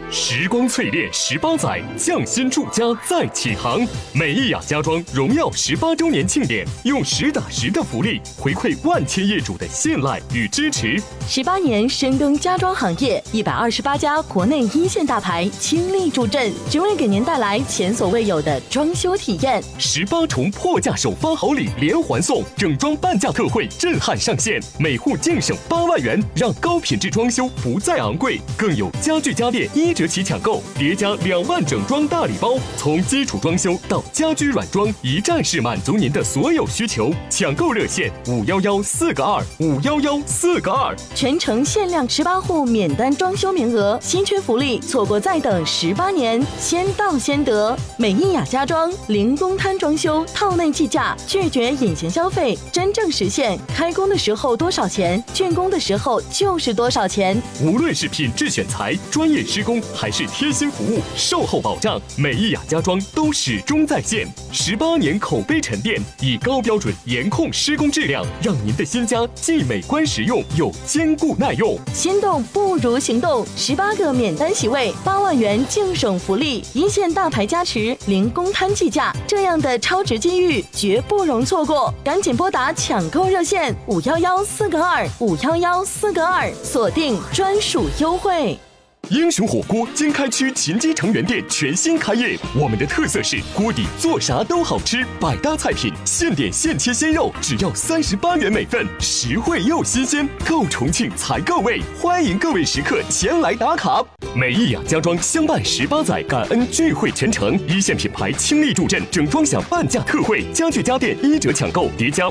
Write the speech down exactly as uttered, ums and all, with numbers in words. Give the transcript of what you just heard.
时光淬炼十八载，匠心住家再起航。美意雅家装荣耀十八周年庆典，用实打实的福利回馈万千业主的信赖与支持。 十八年深耕家装行业，一百二十八家国内一线大牌倾力助阵，只为给您带来前所未有的装修体验。 十八重破价首发好礼连环送，整装半价特惠震撼上线，每户净省八万元，让高品质装修不再昂贵。更有家具家电一折起抢购，叠加两万整装大礼包，从基础装修到家居软装，一站式满足您的所有需求。抢购热线五幺幺四个二五幺幺四个二， 全程限量十八户免单装修名额，稀缺福利，错过再等十八年，先到先得。美意雅家装零公摊装修，套内计价，拒绝隐形消费，真正实现开工的时候多少钱，竣工的时候就是多少钱。 无论是品质选材、专业施工，还是贴心服务、售后保障，美意雅家装都始终在线。十八年口碑沉淀，以高标准严控施工质量，让您的新家既美观实用又坚固耐用。 心动不如行动，十八个免单席位，八万元净省福利，一线大牌加持，零公摊计价，这样的超值机遇绝不容错过。赶紧拨打抢购热线五幺幺四个二五幺幺四个二，锁定专属优惠。 英雄火锅经开区秦基城原店全新开业，我们的特色是锅底做啥都好吃，百搭菜品，现点现切鲜肉，只要三十八元每份，实惠又新鲜，够重庆才够味，欢迎各位食客前来打卡。美意雅家装相伴十八载，感恩聚会全程，一线品牌倾力助阵，整装享半价特惠，家具家电一折抢购，叠加